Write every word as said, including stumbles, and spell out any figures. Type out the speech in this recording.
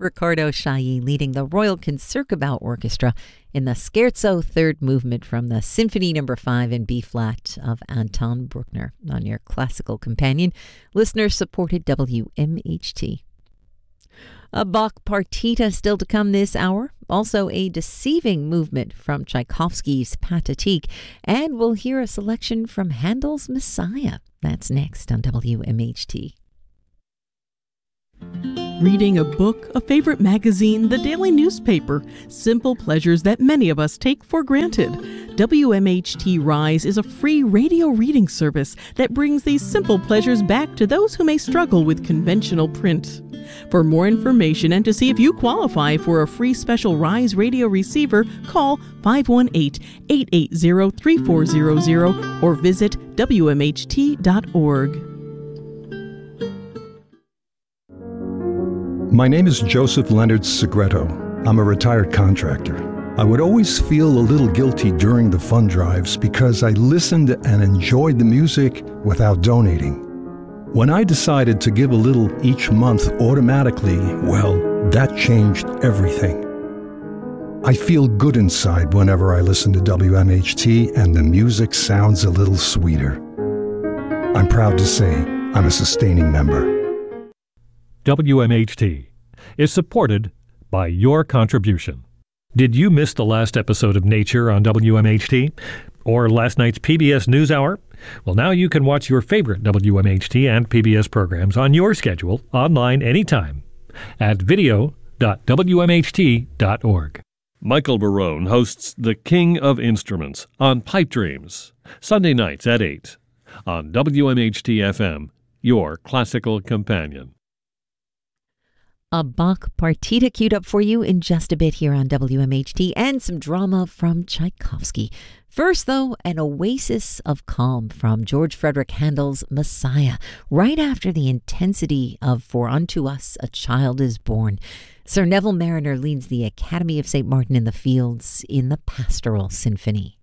Riccardo Chailly leading the Royal Concertgebouw Orchestra in the Scherzo third movement from the Symphony Number five in B-flat of Anton Bruckner on your classical companion, listener-supported W M H T. A Bach partita still to come this hour. Also a deceiving movement from Tchaikovsky's Pathetique. And we'll hear a selection from Handel's Messiah. That's next on W M H T. Reading a book, a favorite magazine, the daily newspaper, simple pleasures that many of us take for granted. W M H T Rise is a free radio reading service that brings these simple pleasures back to those who may struggle with conventional print. For more information and to see if you qualify for a free special Rise radio receiver, call five one eight, eight eight zero, three four zero zero or visit W M H T dot org. My name is Joseph Leonard Segreto. I'm a retired contractor. I would always feel a little guilty during the fund drives because I listened and enjoyed the music without donating. When I decided to give a little each month automatically, well, that changed everything. I feel good inside whenever I listen to W M H T and the music sounds a little sweeter. I'm proud to say I'm a sustaining member. W M H T is supported by your contribution. Did you miss the last episode of Nature on W M H T? Or last night's P B S NewsHour? Well, now you can watch your favorite W M H T and P B S programs on your schedule, online anytime, at video dot W M H T dot org. Michael Barone hosts The King of Instruments on Pipe Dreams, Sunday nights at eight, on W M H T F M, your classical companion. A Bach partita queued up for you in just a bit here on W M H T, and some drama from Tchaikovsky. First, though, an oasis of calm from George Frederick Handel's Messiah, right after the intensity of For Unto Us a Child is Born. Sir Neville Marriner leads the Academy of Saint Martin in the Fields in the Pastoral Symphony.